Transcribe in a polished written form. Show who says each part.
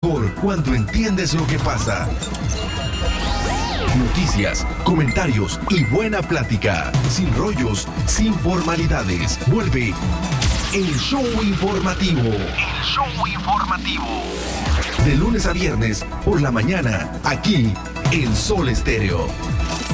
Speaker 1: Mejor cuando entiendes lo que pasa. Noticias, comentarios y buena plática. Sin rollos, sin formalidades. Vuelve el show informativo. El show informativo. De lunes a viernes por la mañana, aquí en Sol Estéreo.